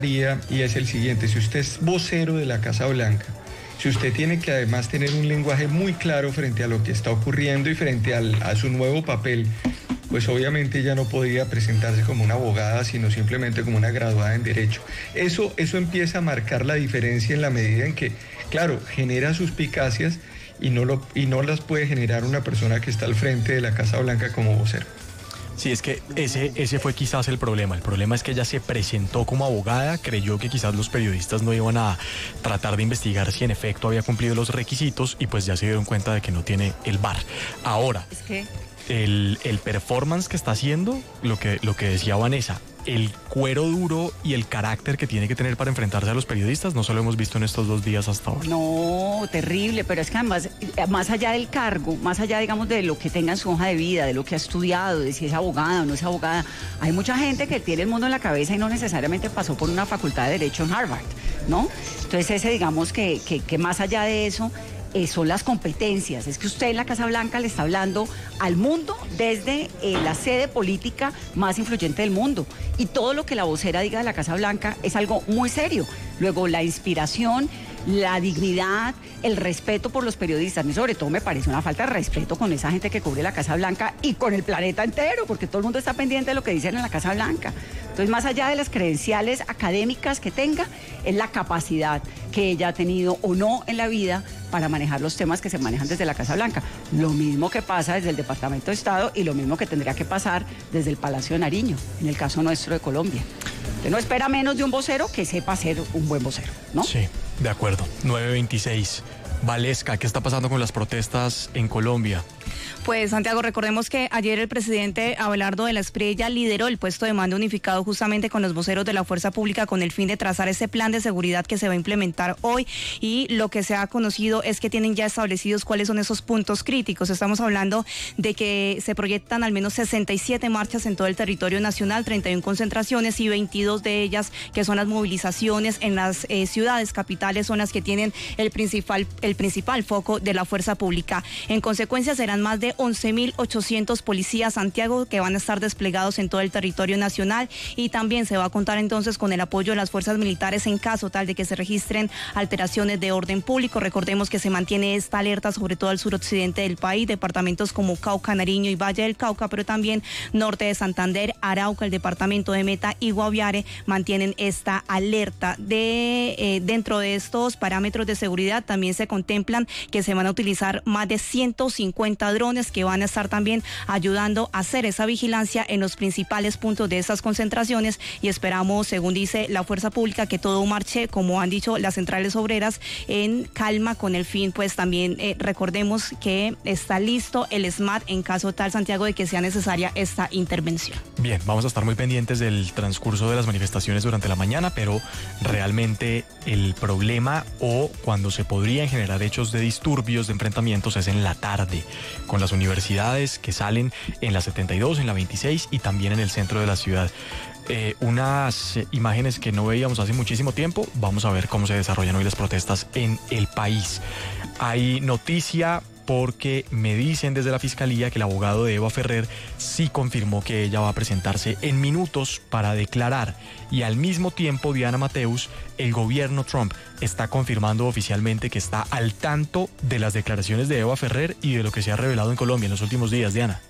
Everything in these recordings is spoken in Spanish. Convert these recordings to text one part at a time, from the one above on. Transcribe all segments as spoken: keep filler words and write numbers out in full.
Y es el siguiente: si usted es vocero de la Casa Blanca, si usted tiene que además tener un lenguaje muy claro frente a lo que está ocurriendo y frente al, a su nuevo papel, pues obviamente ella no podía presentarse como una abogada, sino simplemente como una graduada en Derecho. Eso, eso empieza a marcar la diferencia en la medida en que, claro, genera suspicacias y no, lo, y no las puede generar una persona que está al frente de la Casa Blanca como vocero. Sí, es que ese, ese fue quizás el problema. El problema es que ella se presentó como abogada, creyó que quizás los periodistas no iban a tratar de investigar si en efecto había cumplido los requisitos y pues ya se dieron cuenta de que no tiene el bar. Ahora, es que... el, el performance que está haciendo, lo que, lo que decía Vanessa, el cuero duro y el carácter que tiene que tener para enfrentarse a los periodistas, no se lo hemos visto en estos dos días hasta ahora. No, terrible, pero es que además, más allá del cargo, más allá, digamos, de lo que tenga en su hoja de vida, de lo que ha estudiado, de si es abogada o no es abogada, hay mucha gente que tiene el mundo en la cabeza y no necesariamente pasó por una facultad de Derecho en Harvard, ¿no? Entonces ese, digamos, que, que, que más allá de eso... Eh, son las competencias. Es que usted en la Casa Blanca le está hablando al mundo desde eh, la sede política más influyente del mundo. Y todo lo que la vocera diga de la Casa Blanca es algo muy serio. Luego, la inspiración, la dignidad, el respeto por los periodistas. Y sobre todo me parece una falta de respeto con esa gente que cubre la Casa Blanca y con el planeta entero, porque todo el mundo está pendiente de lo que dicen en la Casa Blanca. Entonces, más allá de las credenciales académicas que tenga, es la capacidad que ella ha tenido o no en la vida para manejar los temas que se manejan desde la Casa Blanca. Lo mismo que pasa desde el Departamento de Estado y lo mismo que tendría que pasar desde el Palacio de Nariño, en el caso nuestro de Colombia. Usted no espera menos de un vocero que sepa ser un buen vocero, ¿no? Sí, de acuerdo. nueve veintiséis. Valesca, ¿qué está pasando con las protestas en Colombia? Pues, Santiago, recordemos que ayer el presidente Abelardo de la Espriella lideró el puesto de mando unificado justamente con los voceros de la fuerza pública con el fin de trazar ese plan de seguridad que se va a implementar hoy, y lo que se ha conocido es que tienen ya establecidos cuáles son esos puntos críticos. Estamos hablando de que se proyectan al menos sesenta y siete marchas en todo el territorio nacional, treinta y una concentraciones y veintidós de ellas que son las movilizaciones en las eh, ciudades capitales, son las que tienen el principal, el principal foco de la fuerza pública. En consecuencia, serán más de once mil ochocientos policías, Santiago, que van a estar desplegados en todo el territorio nacional, y también se va a contar entonces con el apoyo de las fuerzas militares en caso tal de que se registren alteraciones de orden público. Recordemos que se mantiene esta alerta sobre todo al suroccidente del país, departamentos como Cauca, Nariño y Valle del Cauca, pero también norte de Santander, Arauca, el departamento de Meta y Guaviare mantienen esta alerta. De eh, dentro de estos parámetros de seguridad también se contemplan que se van a utilizar más de ciento cincuenta drones que van a estar también ayudando a hacer esa vigilancia en los principales puntos de esas concentraciones, y esperamos, según dice la fuerza pública, que todo marche, como han dicho las centrales obreras, en calma, con el fin, pues también eh, recordemos que está listo el S M A T en caso tal, Santiago, de que sea necesaria esta intervención. Bien, vamos a estar muy pendientes del transcurso de las manifestaciones durante la mañana, pero realmente el problema, o cuando se podrían generar hechos de disturbios, de enfrentamientos, es en la tarde, con las universidades que salen en la setenta y dos, en la veintiséis y también en el centro de la ciudad. Eh, unas eh, imágenes que no veíamos hace muchísimo tiempo. Vamos a ver cómo se desarrollan hoy las protestas en el país. Hay noticia porque me dicen desde la Fiscalía que el abogado de Eva Ferrer sí confirmó que ella va a presentarse en minutos para declarar, y al mismo tiempo, Diana Mateus, el gobierno Trump está confirmando oficialmente que está al tanto de las declaraciones de Eva Ferrer y de lo que se ha revelado en Colombia en los últimos días. Diana.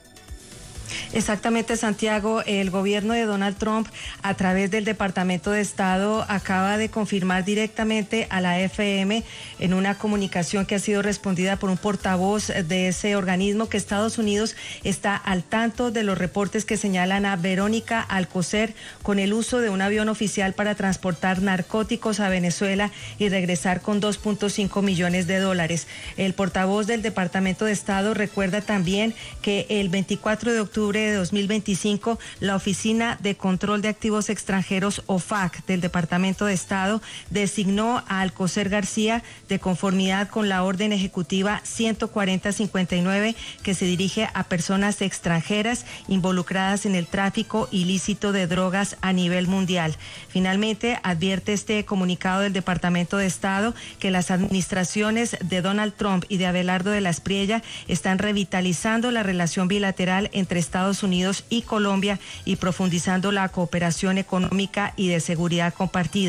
Exactamente, Santiago. El gobierno de Donald Trump, a través del Departamento de Estado, acaba de confirmar directamente a la F M en una comunicación que ha sido respondida por un portavoz de ese organismo que Estados Unidos está al tanto de los reportes que señalan a Verónica Alcocer con el uso de un avión oficial para transportar narcóticos a Venezuela y regresar con dos punto cinco millones de dólares. El portavoz del Departamento de Estado recuerda también que el veinticuatro de octubre de dos mil veinticinco, la Oficina de Control de Activos Extranjeros, O F A C, del Departamento de Estado, designó a Alcocer García de conformidad con la orden ejecutiva ciento cuarenta cincuenta y nueve, que se dirige a personas extranjeras involucradas en el tráfico ilícito de drogas a nivel mundial. Finalmente, advierte este comunicado del Departamento de Estado que las administraciones de Donald Trump y de Abelardo de la Espriella están revitalizando la relación bilateral entre Estados Estados Unidos y Colombia y profundizando la cooperación económica y de seguridad compartida.